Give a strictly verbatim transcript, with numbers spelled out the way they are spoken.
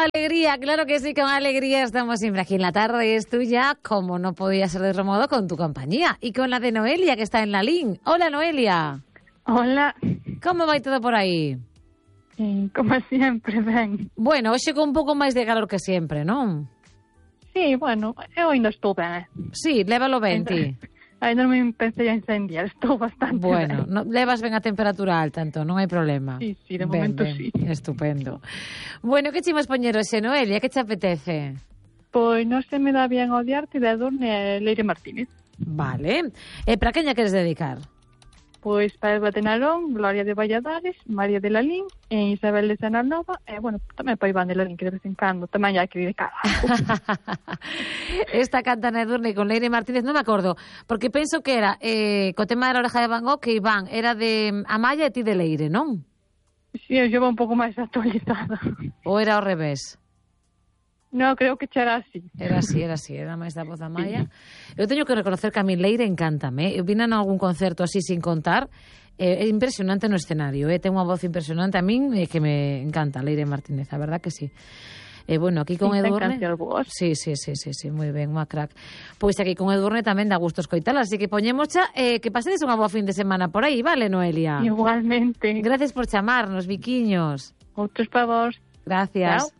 alegría, claro que sí, con alegría estamos siempre aquí en la tarde. Es tuya, como no podía ser de otro modo, con tu compañía. Y con la de Noelia, que está en la línea. Hola, Noelia. Hola. ¿Cómo va todo por aí? Eh, como siempre, ben. Bueno, hoxe con un pouco máis de calor que sempre, non? Sí, bueno, eu ainda estou ben. Sí, lévalo ben, ti. Ainda non me empecé a incendiar, estou bastante Bueno, ben. no, levas ben a temperatura alta, entón, non hai problema. Sí, sí, de ben, momento ben. sí. Estupendo. Bueno, que chimos poñer hoxe, Noelia? Que te apetece? Pois non se me dá bien odiarte de Adorne e Leire Martínez. Vale. E para quen lla queres dedicar? Pois para Elba de Nalón, Gloria de Valladares, María de Lalín e Isabel de Sananova, e, bueno, tamén para Iván de Lalín, que de vez en cando tamén hai que dedicar. Esta canta na Edurne con Leire Martínez, non me acordo, porque penso que era, eh, co tema da oreja de Van Gogh, que Iván era de Amaya e ti de Leire, non? Si, sí, eu llevo un pouco máis actualizada. Ou era ao revés? No, creo que era así. Era así, era así, era máis da voz da Maya. Eu teño que reconocer que a mi Leire encántame. Eu vina en algún concerto así sin contar. É impresionante no escenario, eh? Ten unha voz impresionante a min, e que me encanta Leire Martínez, a verdad que sí. E eh, bueno, aquí con sí, Edurne... Sí, sí, sí, sí, sí, moi ben, unha crack. Pois aquí con Edurne tamén dá gusto escoitala, así que poñemos xa, eh, que pasedes unha boa fin de semana por aí, vale, Noelia? Igualmente. Gracias por chamarnos, biquiños. Outros para vos. Gracias. Chao.